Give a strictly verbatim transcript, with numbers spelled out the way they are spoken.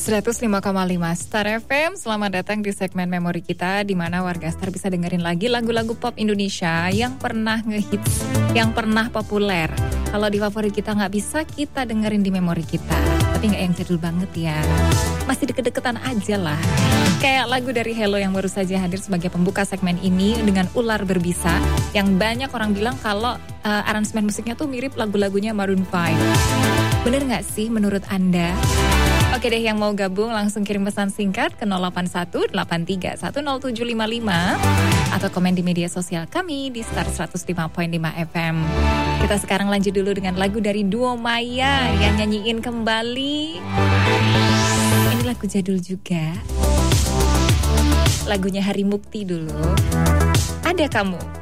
seratus lima koma lima Star F M, selamat datang di segmen memori kita, di mana warga Star bisa dengerin lagi lagu-lagu pop Indonesia yang pernah ngehits, yang pernah populer. Kalau di favorit kita nggak bisa, kita dengerin di memori kita. Tapi nggak yang jadul banget ya, masih deket-deketan aja lah. Kayak lagu dari Hello yang baru saja hadir sebagai pembuka segmen ini dengan Ular Berbisa, yang banyak orang bilang kalau uh, aransemen musiknya tuh mirip lagu-lagunya Maroon five. Bener nggak sih menurut Anda? Oke deh, yang mau gabung langsung kirim pesan singkat ke nol delapan satu delapan tiga satu nol tujuh lima lima atau komen di media sosial kami di Star seratus lima koma lima F M. Kita sekarang lanjut dulu dengan lagu dari duo Maya yang nyanyiin Kembali. Ini lagu jadul juga. Lagunya Hari Mukti dulu. Ada Kamu.